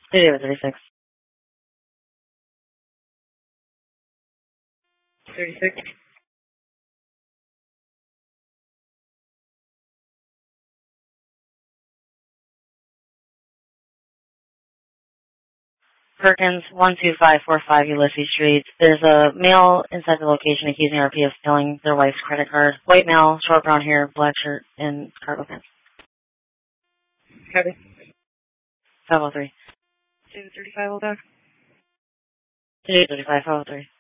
David 36. 36. Perkins, 12545 Ulysses Street. There's a male inside the location accusing RP of stealing their wife's credit card. White male, short brown hair, black shirt, and cargo pants. Copy. 503. 235 will back. 235, 503.